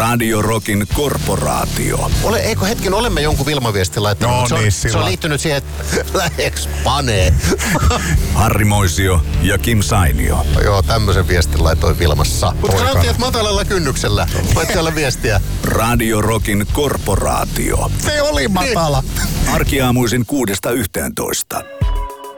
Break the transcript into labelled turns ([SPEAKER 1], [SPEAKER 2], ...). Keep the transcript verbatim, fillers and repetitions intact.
[SPEAKER 1] Radio Rockin korporaatio.
[SPEAKER 2] Ole, eikö hetken, olemme jonkun Vilma-viestin laittanut,
[SPEAKER 3] No,
[SPEAKER 2] mutta se,
[SPEAKER 3] niin,
[SPEAKER 2] on, se on
[SPEAKER 3] silloin.
[SPEAKER 2] liittynyt siihen, että läheks panee.
[SPEAKER 1] Harri Moisio ja Kim Sainio.
[SPEAKER 2] Joo, tämmöisen viestin laitoin Vilmassa. Mutta
[SPEAKER 3] Poikana.
[SPEAKER 2] sanottiin, että matalalla kynnyksellä. Voitte olla viestiä.
[SPEAKER 1] Radio Rockin korporaatio.
[SPEAKER 3] Se oli matala.
[SPEAKER 1] Arkiaamuisin kuudesta yhteentoista.